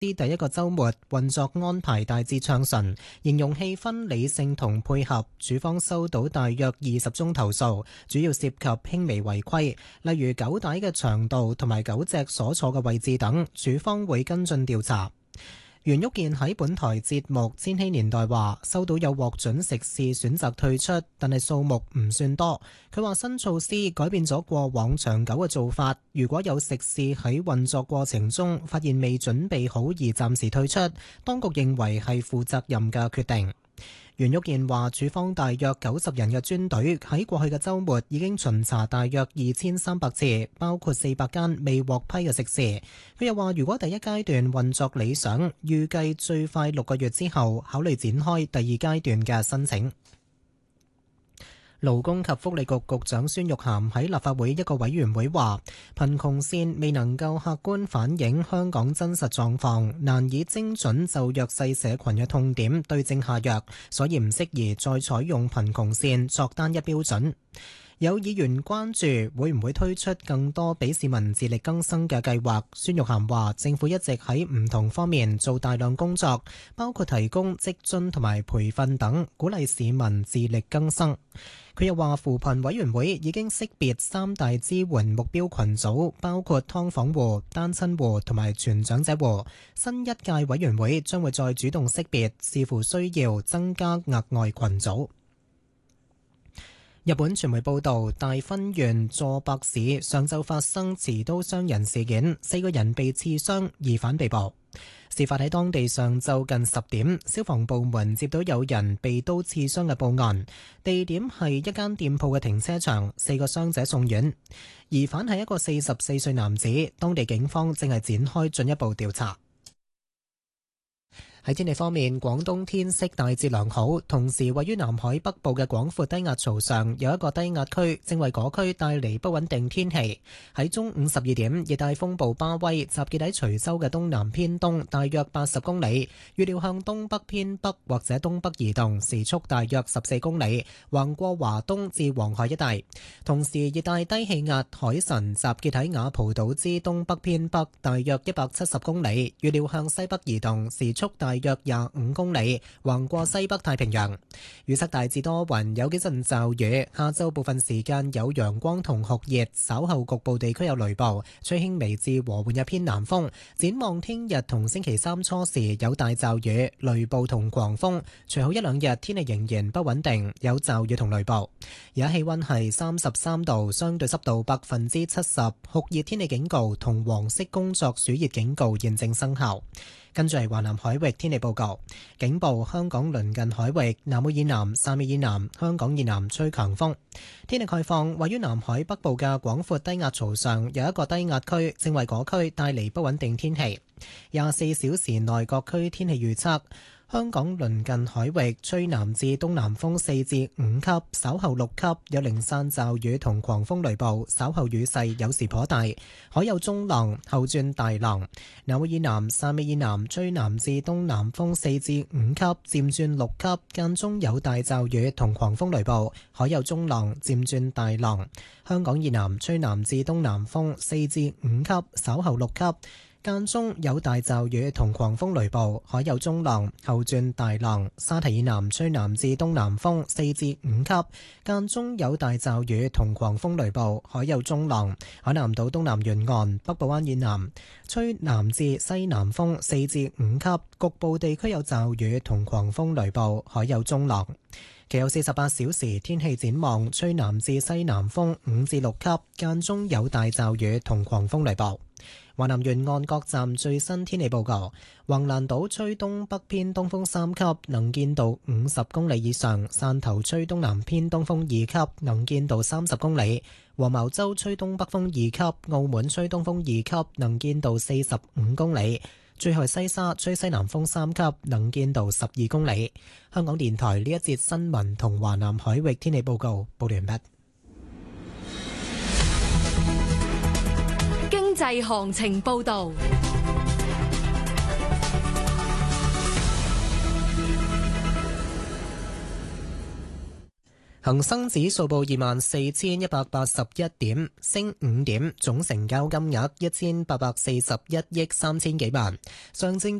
第一個週末運作安排大致暢順，形容氣氛理性同配合。署方收到大約20宗投訴，主要涉及輕微違規，例如狗帶嘅長度同埋狗隻所坐嘅位置等，署方會跟進調查。袁旭健喺本台節目《千禧年代》話，收到有獲准食肆選擇退出，但係數目唔算多。佢話新措施改變咗過往長久嘅做法，如果有食肆喺運作過程中發現未準備好而暫時退出，當局認為係負責任嘅決定。袁旭健話，署方大約90人嘅專隊喺過去嘅週末已經巡查大約2300次，包括400間未獲批嘅食肆。佢又話，如果第一階段運作理想，預計最快6個月之後考慮展開第二階段嘅申請。勞工及福利局局長孫玉菡喺立法會一個委員會話，貧窮線未能夠客觀反映香港真實狀況，難以精準就弱勢社群嘅痛點對症下藥，所以唔適宜再採用貧窮線作單一標準。有議員關注會唔會推出更多俾市民自力更生嘅計劃。孫玉菡話，政府一直喺唔同方面做大量工作，包括提供職津同埋培訓等，鼓勵市民自力更生。佢又話，扶貧委員會已經識別3大支援目標群組，包括劏房戶、單親戶同埋全長者戶。新一屆委員會將會再主動識別，視乎需要增加額外群組。日本傳媒報道，大分縣佐伯市上晝發生持刀傷人事件，4個人被刺傷，疑犯被捕。事發喺當地上晝近10點，消防部門接到有人被刀刺傷嘅報案，地點係一間店鋪嘅停車場，4個傷者送院。疑犯係一個44歲男子，當地警方正係展開進一步調查。喺天氣方面，廣東天色大致良好，同時位於南海北部嘅廣闊低壓槽上有一個低壓區，正為嗰區帶嚟不穩定天氣。喺中午12點，熱帶風暴巴威集結喺徐州嘅東南偏東大約80公里，預料向東北偏北或者東北移動，時速大約14公里，橫過華東至黃海一帶。同時，熱帶低氣壓海神集結喺雅蒲島之東北偏北大約170公里，預料向西北移動，時速大約25公里，橫過西北太平洋。預測大致多雲，有幾陣驟雨。下晝部分時間有陽光同酷熱，稍後局部地區有雷暴，吹輕微至和緩一偏南風。展望聽日同星期三初時有大驟雨、雷暴同狂風，隨後一兩日天氣仍然不穩定，有驟雨同雷暴。而家氣溫係33度，相對濕度70%，酷熱天氣警告同黃色工作暑熱警告現正生效。跟住係華南海域天氣報告，警報：香港鄰近海域、南澳以南、汕尾以南、香港以南吹強風。天氣概況：位於南海北部嘅廣闊低壓槽上有一個低壓區，正為嗰區帶嚟不穩定天氣。24小時內各區天氣預測。香港鄰近海域吹南至東南風4至5級，稍後6級，有零散驟雨同狂風雷暴，稍後雨勢有時頗大，海有中浪，後轉大浪。南澳以南、汕尾以南吹南至東南風4至5級，漸轉6級，間中有大驟雨同狂風雷暴，海有中浪，漸轉大浪。香港以南吹南至東南風4至5級，稍後6級。間中有大驟雨同狂風雷暴，海有中浪，後轉大浪。沙堤以南吹南至東南風4至5級，間中有大驟雨同狂風雷暴，海有中浪。海南島東南沿岸、北部灣以南吹南至西南風4至5級，局部地區有驟雨同狂風雷暴，海有中浪。其後48小時天氣展望，吹南至西南風5至6級，間中有大驟雨同狂風雷暴。華南沿岸各站最新天氣報告：橫瀾島吹東北偏東風3級，能見度50公里以上；汕頭吹東南偏東風2級，能見度30公里；黃茅洲吹東北風2級，澳門吹東風2級，能見度45公里。最後西沙吹西南風3級，能見度12公里。香港電台呢一節新聞同華南海域天氣報告報完畢。 經濟行情報道。 恒恒生指數報24,181點，升5點，總成交金額1841億3千幾萬。上證